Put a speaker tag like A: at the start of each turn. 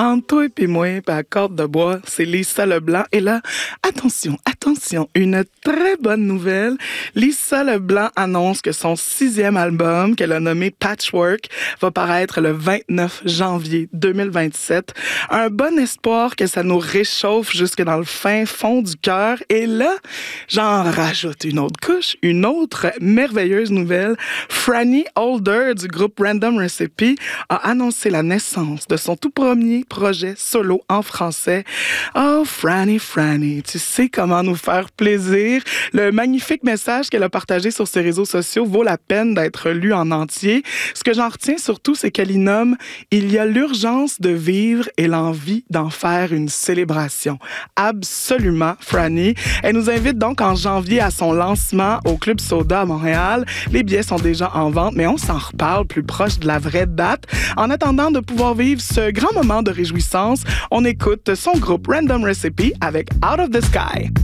A: Entre toi et moi, puis à corde de bois, c'est Lisa Leblanc. Et là, attention, une très bonne nouvelle. Lisa Leblanc annonce que son 6e album, qu'elle a nommé Patchwork, va paraître le 29 janvier 2027. Un bon espoir que ça nous réchauffe jusque dans le fin fond du cœur. Et là, j'en rajoute une autre couche, une autre merveilleuse nouvelle. Franny Holder du groupe Random Recipe a annoncé la naissance de son tout premier projet solo en français. Oh, Franny, tu sais comment nous faire plaisir. Le magnifique message qu'elle a partagé sur ses réseaux sociaux vaut la peine d'être lu en entier. Ce que j'en retiens surtout, c'est qu'elle y nomme « Il y a l'urgence de vivre et l'envie d'en faire une célébration ». Absolument, Franny. Elle nous invite donc en janvier à son lancement au Club Soda à Montréal. Les billets sont déjà en vente, mais on s'en reparle plus proche de la vraie date. En attendant de pouvoir vivre ce grand moment de réjouissance, on écoute son groupe Random Recipe avec Out of the Sky.